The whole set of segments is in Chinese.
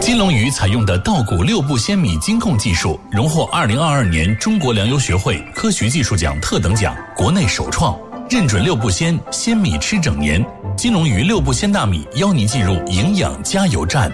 金龙鱼采用的稻谷6步鲜米精控技术，荣获2022年中国粮油学会科学技术奖特等奖，国内首创，认准6步鲜，鲜米吃整年。金龙鱼6步鲜大米邀您进入营养加油站。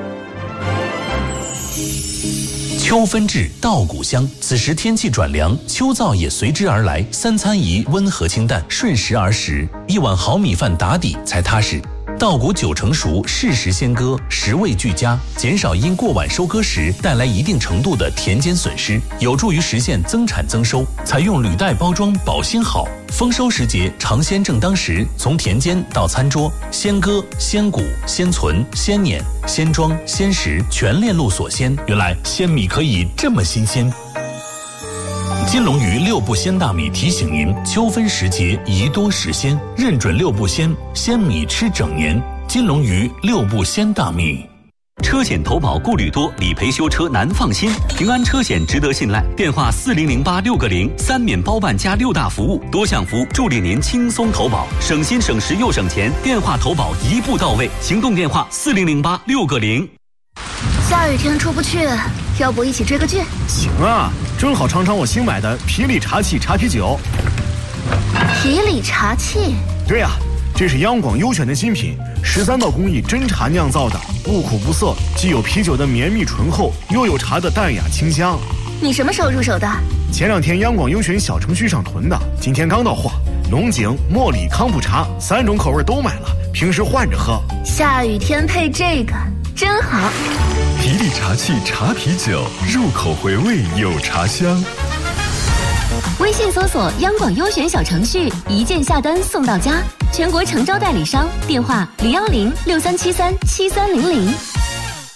秋分至，稻谷香。此时天气转凉，秋燥也随之而来。3餐宜温和清淡，顺时而食，一碗好米饭打底才踏实。稻谷9成熟，适时先割，食味俱佳，减少因过晚收割时带来一定程度的田间损失，有助于实现增产增收。采用履带包装，保鲜好。丰收时节，尝鲜正当时，从田间到餐桌，鲜割、鲜谷、鲜存、鲜碾、鲜装、鲜食，全链路所鲜。原来鲜米可以这么新鲜。金龙鱼6步鲜大米提醒您：秋分时节宜多食鲜，认准6步鲜，鲜米吃整年。金龙鱼6步鲜大米。 车险投保顾虑多，理赔修车难放心。平安车险值得信赖，电话4008-6个0，3免包办加6大服务，多项服务助力您轻松投保，省心省时又省钱。电话投保一步到位，行动电话4008-6个0。 下雨天出不去，要不一起追个剧？ 行啊，正好尝尝我新买的皮里茶气茶啤酒。 皮里茶气？ 对啊，这是央广优选的新品，13道工艺真茶酿造的，不苦不涩，既有啤酒的绵密醇厚，又有茶的淡雅清香。 你什么时候入手的？ 前2天央广优选小程序上囤的，今天刚到货。龙井、茉莉、康普茶3种口味都买了，平时换着喝。 下雨天配这个真好。 皮里茶气茶啤酒，入口回味有茶香。 微信搜索央广优选小程序，一键下单送到家，全国诚招代理商，电话010-6373-7300。